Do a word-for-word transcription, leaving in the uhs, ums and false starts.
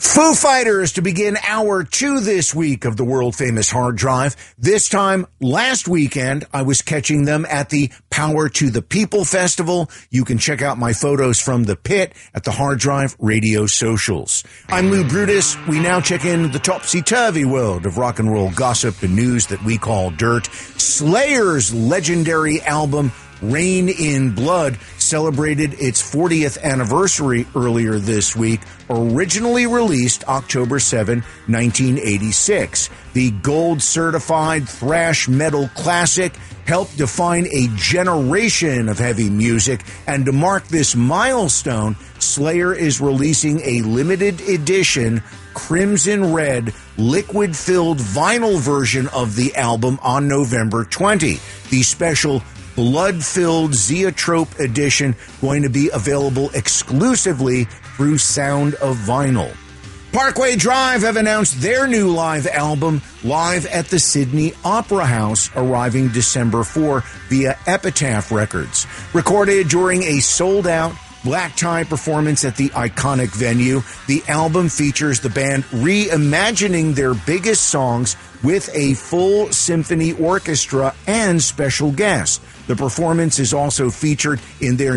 Foo Fighters to begin hour two this week of the world-famous Hard Drive. This time, last weekend, I was catching them at the Power to the People Festival. You can check out my photos from the pit at the Hard Drive Radio socials. I'm Lou Brutus. We now check in the topsy-turvy world of rock and roll gossip and news that we call dirt. Slayer's legendary album, Rain in Blood, celebrated its fortieth anniversary earlier this week, originally released October seventh, nineteen eighty-six. The gold-certified thrash metal classic helped define a generation of heavy music, and to mark this milestone, Slayer is releasing a limited edition Crimson Red liquid-filled vinyl version of the album on November twentieth. The special blood-filled Zeotrope edition going to be available exclusively through Sound of Vinyl. Parkway Drive have announced their new live album, live at the Sydney Opera House, arriving December fourth via Epitaph Records. Recorded during a sold-out black tie performance at the iconic venue, the album features the band reimagining their biggest songs with a full symphony orchestra and special guests. The performance is also featured in their